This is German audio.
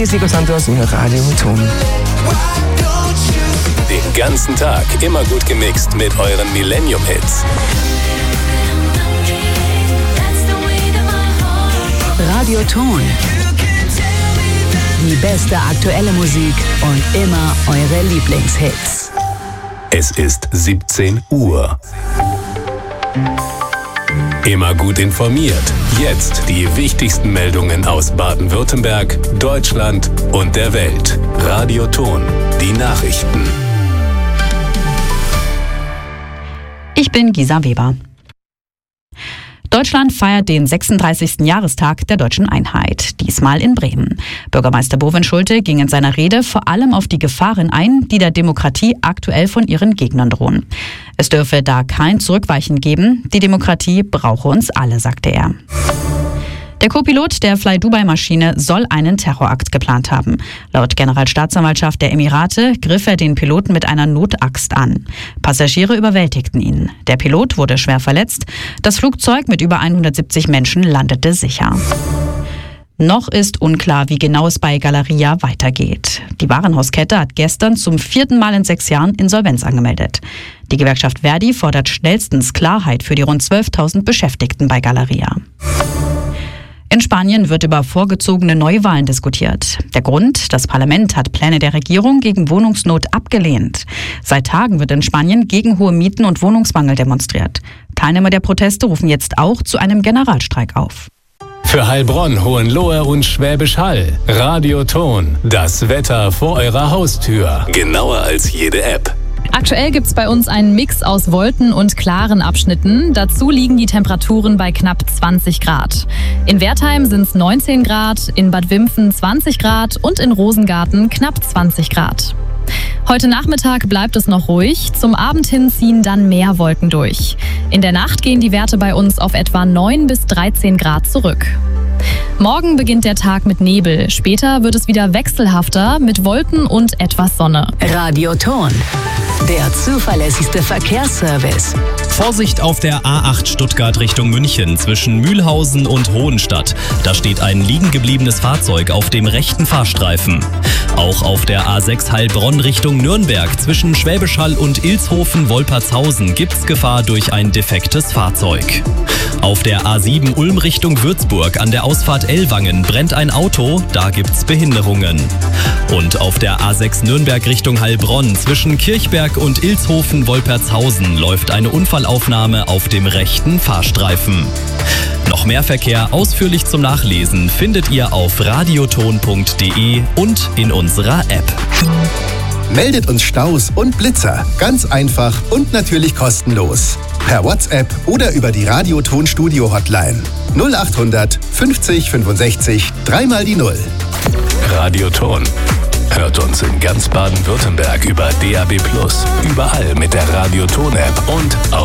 hier ist Nico Santos und Radio Ton. Den ganzen Tag immer gut gemixt mit euren Millennium-Hits. Radio Ton. Die beste aktuelle Musik und immer eure Lieblingshits. Es ist 17 Uhr. Immer gut informiert. Jetzt die wichtigsten Meldungen aus Baden-Württemberg, Deutschland und der Welt. Radio Ton. Die Nachrichten. Ich bin Gisa Weber. Deutschland feiert den 36. Jahrestag der deutschen Einheit, diesmal in Bremen. Bürgermeister Bovin Schulte ging in seiner Rede vor allem auf die Gefahren ein, die der Demokratie aktuell von ihren Gegnern drohen. Es dürfe da kein Zurückweichen geben, die Demokratie brauche uns alle, sagte er. Der Co-Pilot der Fly-Dubai-Maschine soll einen Terrorakt geplant haben. Laut Generalstaatsanwaltschaft der Emirate griff er den Piloten mit einer Notaxt an. Passagiere überwältigten ihn. Der Pilot wurde schwer verletzt. Das Flugzeug mit über 170 Menschen landete sicher. Noch ist unklar, wie genau es bei Galeria weitergeht. Die Warenhauskette hat gestern zum 4. Mal in 6 Jahren Insolvenz angemeldet. Die Gewerkschaft Verdi fordert schnellstens Klarheit für die rund 12.000 Beschäftigten bei Galeria. In Spanien wird über vorgezogene Neuwahlen diskutiert. Der Grund: Das Parlament hat Pläne der Regierung gegen Wohnungsnot abgelehnt. Seit Tagen wird in Spanien gegen hohe Mieten und Wohnungsmangel demonstriert. Teilnehmer der Proteste rufen jetzt auch zu einem Generalstreik auf. Für Heilbronn, Hohenlohe und Schwäbisch Hall. Radio Ton. Das Wetter vor eurer Haustür. Genauer als jede App. Aktuell gibt es bei uns einen Mix aus Wolken und klaren Abschnitten. Dazu liegen die Temperaturen bei knapp 20 Grad. In Wertheim sind es 19 Grad, in Bad Wimpfen 20 Grad und in Rosengarten knapp 20 Grad. Heute Nachmittag bleibt es noch ruhig, zum Abend hin ziehen dann mehr Wolken durch. In der Nacht gehen die Werte bei uns auf etwa 9 bis 13 Grad zurück. Morgen beginnt der Tag mit Nebel. Später wird es wieder wechselhafter mit Wolken und etwas Sonne. Radio Ton. Der zuverlässigste Verkehrsservice. Vorsicht auf der A8 Stuttgart Richtung München zwischen Mühlhausen und Hohenstadt. Da steht ein liegen gebliebenes Fahrzeug auf dem rechten Fahrstreifen. Auch auf der A6 Heilbronn Richtung Nürnberg zwischen Schwäbisch Hall und Ilshofen-Wolpertshausen gibt's Gefahr durch ein defektes Fahrzeug. Auf der A7 Ulm Richtung Würzburg an der Ausfahrt Ellwangen brennt ein Auto, da gibt's Behinderungen. Und auf der A6 Nürnberg Richtung Heilbronn zwischen Kirchberg und Ilshofen-Wolpertshausen läuft eine Unfallaufnahme auf dem rechten Fahrstreifen. Noch mehr Verkehr ausführlich zum Nachlesen findet ihr auf radioton.de und in unserer App. Meldet uns Staus und Blitzer. Ganz einfach und natürlich kostenlos. Per WhatsApp oder über die Radio-Ton Studio Hotline. 0800 50 65 3 die 0. Radio Ton. Hört uns in ganz Baden-Württemberg über DAB+, überall mit der Radio Ton App und auf